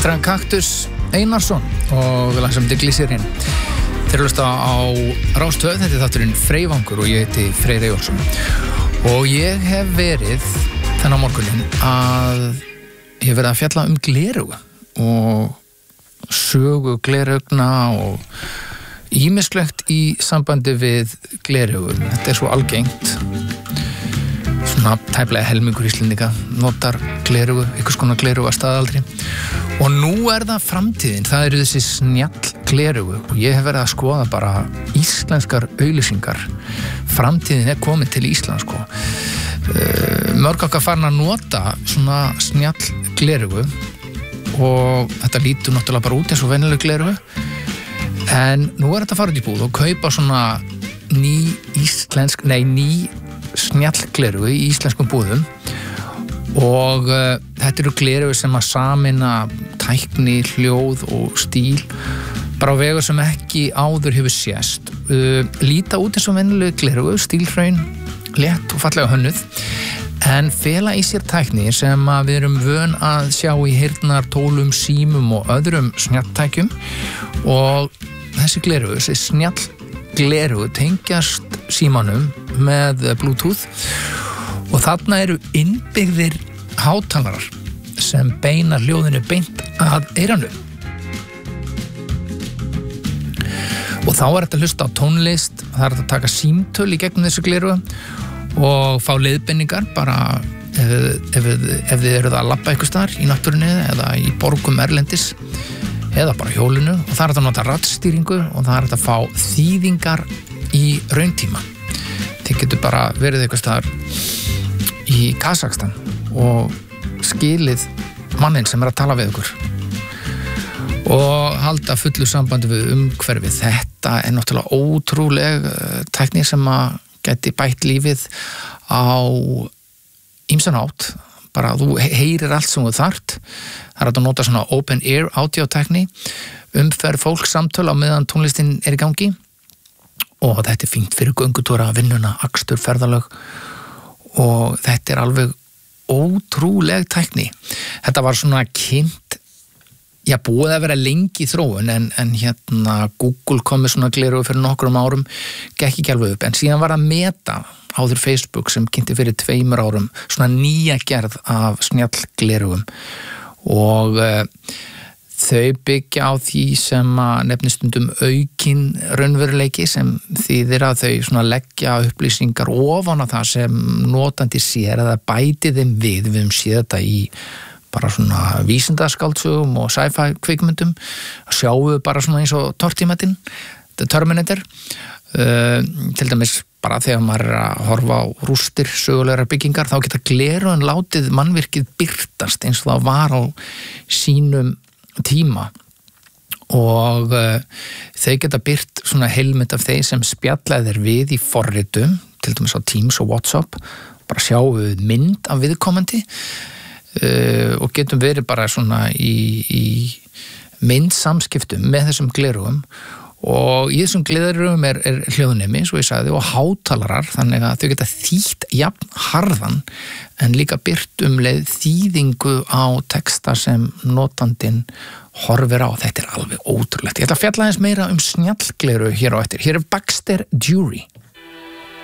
Þetta hann Kaktus Einarsson og lag sem heitir Glycerin. Þeir hlusta á Rás 2, þetta þátturinn Freyvangur og ég heiti Freyr Eyjólfsson. Og ég hef verið þennan morgunin að ég hef verið að fjalla gleraugu og sögu glerugna og ýmislegt í sambandi við gleraugu. Þetta svo algengt. Svona tæplega helmingur Íslendinga notar gleraugu, einhvers konar gleraugu að staðaldri. Og nú það framtíðin, það eru þessi snjall gleraugu og ég hef verið að skoða bara íslenskar auglýsingar. Framtíðin komin til Íslands, sko. Mörg okkar farin að nota svona snjall gleraugu og þetta lítur náttúrulega bara út eins og venjuleg gleraugu. En nú þetta að fara út í búð og kaupa svona ný snjall gleraugu í íslenskum búðum. Og þetta eru gleraugu sem að sameina tækni, hljóð og stíl bara á vegu sem ekki áður hefur sést. Líta út eins og venjuleg gleraugu, stílhraun, létt og fallega hönnuð, en fela í sér tækni sem að við erum vön að sjá í heyrnartólum, símum og öðrum snjalltækjum. Og þessi gleraugu, þessi snjall gleraugu tengjast símanum með Bluetooth og þarna eru innbyggðir hátalarar sem beina hljóðinu beint að eyranu. Og þá þetta að hlusta á tónlist, það þetta að taka símtöl í gegnum þessu gleraugu og fá leiðbeiningar bara ef þið eruð að labba einhvers staðar í náttúrunni eða í borgum erlendis eða bara hjólinu og það þetta að nota raddstýringu og það þetta að fá þýðingar í rauntíma. Þið getur bara verið einhvers staðar í Kazakstan og skilið manninn sem að tala við ykkur og halda fullu sambandi við umhverfið. Þetta náttúrulega ótrúleg tækni sem að geti bætt lífið á ýmsan hátt. Bara þú heyrir allt sem þú þarft. Það hægt að nota svona open ear audio-tækni, umferð fólkssamtöl á meðan tónlistin í gangi og þetta fínt fyrir göngutúra, vinnuna, akstur, ferðalög og þetta alveg ótrúleg tækni. Þetta var svona kynnt, búið að vera lengi í þróun en Google kom með svona gleraugu fyrir nokkrum árum, gekk ekki alveg upp, en síðan var að Meta áður Facebook sem kynnti fyrir 2 árum svona nýja gerð af snjall glerugum og þau byggja á því sem að nefnist stundum aukinn raunveruleiki sem þýðir að þau svona leggja upplýsingar ofan á það sem notandi sér eða bæti þeim við höfum séð þetta í bara svona vísindaskáldsögum og sci-fi kvikmyndum, sjáum við bara svona eins og Tortimetinn, The Terminator, til dæmis bara þegar maður að horfa á rústir sögulegar byggingar, þá geta gleraugun látið mannvirkið birtast eins og það var á sínum tíma og þau geta byrt svona heilmynd af þeir sem spjallaðir við í forritum, til dæmis á Teams og WhatsApp, bara sjáum við mynd af viðkomandi og getum verið bara svona í myndsamskiptum með þessum gleraugum og í þessum gleraugum hljóðnemi, svo ég sagði, og hátalarar, þannig að þau geta þýtt jafn harðan en líka byrt leið þýðingu á texta sem notandinn horfir á. Þetta alveg ótrúlegt. Ég ætla að fjalla aðeins meira snjallgleraugu hér á eftir. Hér Baxter Dury.